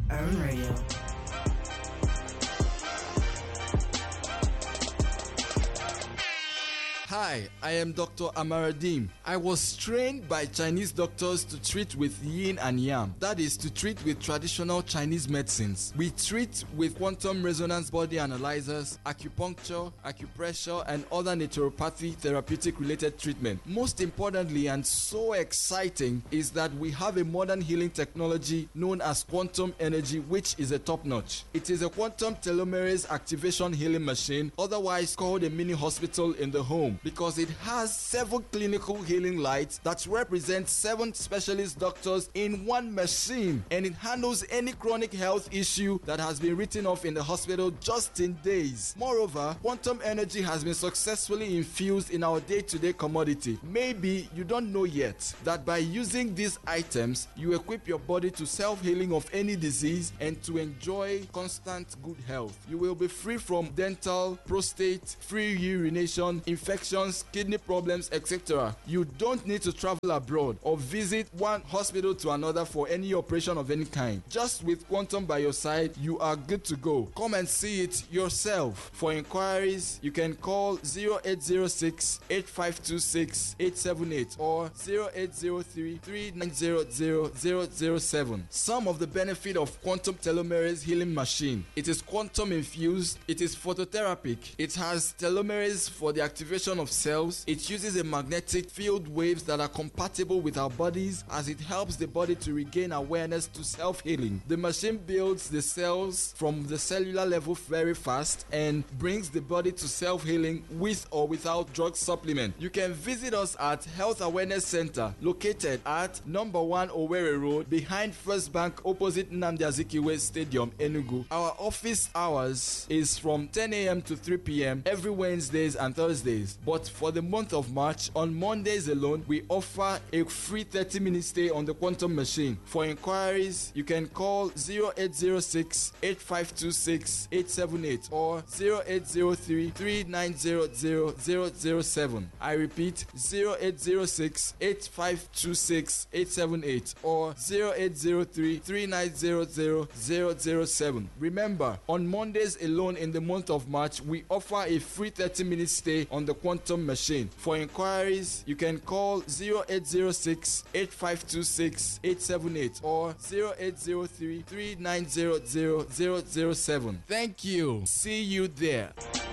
Urban Radio. Hi, I am Dr. Amaradim. I was trained by Chinese doctors to treat with yin and yang. That is, to treat with traditional Chinese medicines. We treat with quantum resonance body analyzers, acupuncture, acupressure, and other naturopathy therapeutic related treatment. Most importantly and so exciting is that we have a modern healing technology known as quantum energy, which is a top notch. It is a quantum telomerase activation healing machine, otherwise called a mini hospital in the home, because it has 7 clinical healing lights that represent 7 specialist doctors in one machine, and it handles any chronic health issue that has been written off in the hospital just in days. Moreover, quantum energy has been successfully infused in our day-to-day commodity. Maybe you don't know yet that by using these items, you equip your body to self-healing of any disease and to enjoy constant good health. You will be free from dental, prostate, free urination, infections, kidney problems, etc. You don't need to travel abroad or visit one hospital to another for any operation of any kind. Just with quantum by your side, you are good to go. Come and see it yourself. For inquiries, you can call 0806 8526 878 or 0803 3900 007. Some of the benefit of quantum telomerase healing machine: it is quantum infused, it is phototherapic, it has telomerase for the activation of cells, it uses a magnetic field waves that are compatible with our bodies as it helps the body to regain awareness to self-healing. The machine builds the cells from the cellular level very fast and brings the body to self-healing with or without drug supplement. You can visit us at Health Awareness Center located at number 1 Owerri Road behind First Bank opposite Nnamdi Azikiwe Stadium, Enugu. Our office hours is from 10 a.m. to 3 p.m. every Wednesdays and Thursdays. But for the month of March, on Mondays alone, we offer a free 30-minute stay on the quantum machine. For inquiries, you can call 0806 8526 878 or 0803 3900 007. I repeat, 0806 8526 878 or 0803 3900 007. Remember, on Mondays alone in the month of March, we offer a free 30-minute stay on the quantum machine. For inquiries, you can call 0806 8526 878 or 0803 3900 007. Thank you. See you there.